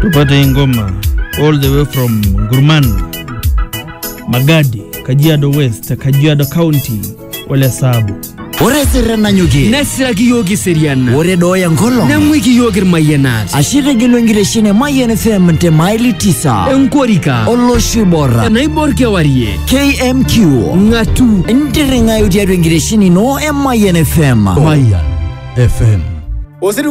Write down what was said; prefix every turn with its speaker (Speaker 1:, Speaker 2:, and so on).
Speaker 1: tupate ngoma all the way from Gurman, Magadi, Kajiado West, Kajiado County, Ole Sabu.
Speaker 2: Ore serena nyugi
Speaker 3: Nesira kiyogi seriana
Speaker 2: ore doya ngolo
Speaker 3: Namwi kiyogir mayenat
Speaker 2: ashire gilwengire shine Mayen FM te maili 9
Speaker 3: Enkorika
Speaker 2: Oloshibora
Speaker 3: Naibor kewarie
Speaker 2: KMQ
Speaker 3: Ngatu
Speaker 2: Ndiringa yudia rwengire shine no Mayen FM
Speaker 4: Mayen FM